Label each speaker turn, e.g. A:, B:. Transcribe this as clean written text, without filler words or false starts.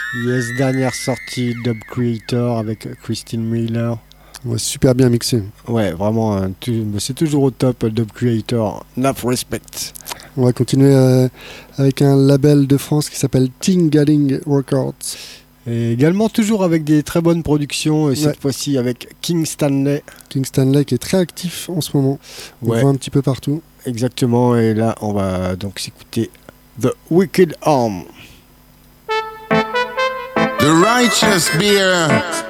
A: Yes, dernière sortie Dub Creator avec Christine Miller.
B: Ouais, super bien mixé.
A: Ouais, vraiment, c'est toujours au top, Dub Creator. Enough respect.
B: On va continuer avec un label de France qui s'appelle Tingaling Records.
A: Et également toujours avec des très bonnes productions, et cette fois-ci avec King Stanley.
B: King Stanley qui est très actif en ce moment. On le voit un petit peu partout.
A: Exactement, et là on va donc s'écouter The Wicked Arm.
C: The righteous beer